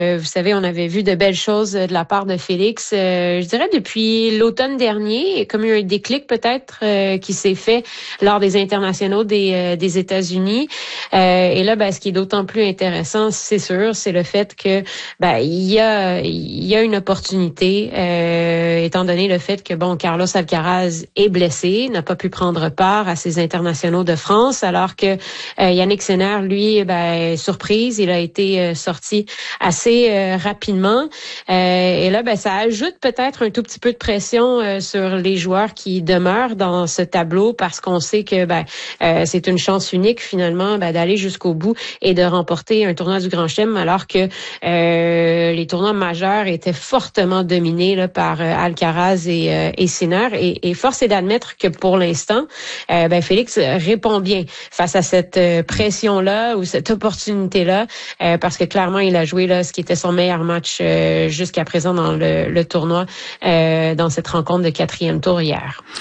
Vous savez, on avait vu de belles choses de la part de Félix. Je dirais depuis l'automne dernier, comme il y a eu un déclic peut-être qui s'est fait lors des internationaux des États-Unis. Et là, ce qui est d'autant plus intéressant, c'est sûr, c'est le fait que il y a une opportunité, étant donné le fait que Carlos Alcaraz est blessé, n'a pas pu prendre part à ces internationaux de France, alors que Yannick Sinner, lui, surprise, il a été sorti assez rapidement. Et là, ça ajoute peut-être un tout petit peu de pression sur les joueurs qui demeurent dans ce tableau parce qu'on sait que c'est une chance unique finalement d'aller jusqu'au bout et de remporter un tournoi du Grand Chelem, alors que les tournois majeurs étaient fortement dominés là, par Alcaraz et Sinner. Et force est d'admettre que pour l'instant, Félix répond bien face à cette pression-là ou cette opportunité-là, parce que clairement, il a joué là ce qui était son meilleur match jusqu'à présent dans le tournoi, dans cette rencontre de 4e tour hier.